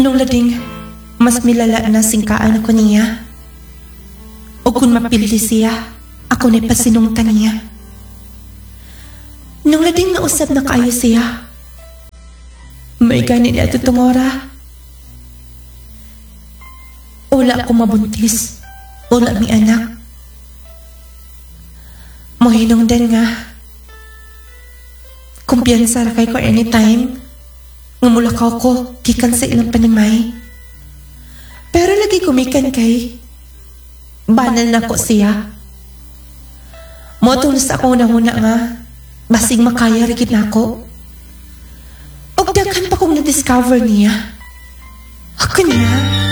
Nung lading, mas milala na singkaan ako niya. O kung mapildi siya, ako na pasinungtan niya. Nung lading nausap na kayo siya, may ganit na tutungora. Wala ko mabuntis, wala mi anak. Mohinong din nga, kumpiyansa kay ko anytime, ngumulakaw ko, gikan sa ilang panimay. Pero lagi kumikan kay, banan na ko siya. Motulos ako una nga, basing makaya rigid na ako. Og daghan pa kong na-discover niya. Ako na.